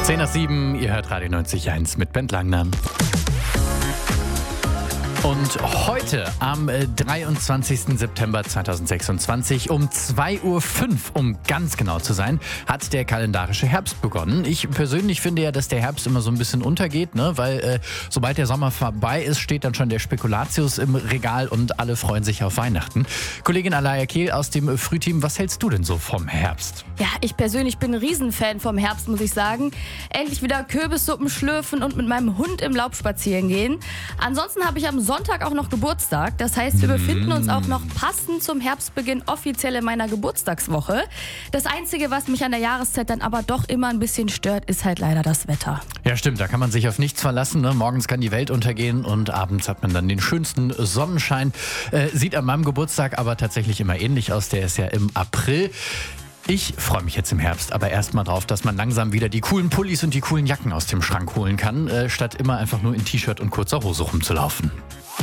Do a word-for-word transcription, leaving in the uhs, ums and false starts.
zehn nach sieben, ihr hört Radio neunzig Komma eins mit Bent Langnam. Und heute, am dreiundzwanzigsten September zweitausendsechsundzwanzig um zwei Uhr fünf, um ganz genau zu sein, hat der kalendarische Herbst begonnen. Ich persönlich finde ja, dass der Herbst immer so ein bisschen untergeht, ne? weil äh, sobald der Sommer vorbei ist, steht dann schon der Spekulatius im Regal und alle freuen sich auf Weihnachten. Kollegin Alaya Kehl aus dem Frühteam, was hältst du denn so vom Herbst? Ja, ich persönlich bin ein Riesenfan vom Herbst, muss ich sagen. Endlich wieder Kürbissuppen schlürfen und mit meinem Hund im Laub spazieren gehen. Ansonsten habe ich am Sonntag auch noch Geburtstag. Das heißt, wir befinden uns auch noch passend zum Herbstbeginn offiziell in meiner Geburtstagswoche. Das Einzige, was mich an der Jahreszeit dann aber doch immer ein bisschen stört, ist halt leider das Wetter. Ja, stimmt. Da kann man sich auf nichts verlassen. Ne? Morgens kann die Welt untergehen und abends hat man dann den schönsten Sonnenschein. Äh, sieht an meinem Geburtstag aber tatsächlich immer ähnlich aus. Der ist ja im April. Ich freue mich jetzt im Herbst, aber erstmal drauf, dass man langsam wieder die coolen Pullis und die coolen Jacken aus dem Schrank holen kann, äh, statt immer einfach nur in T-Shirt und kurzer Hose rumzulaufen.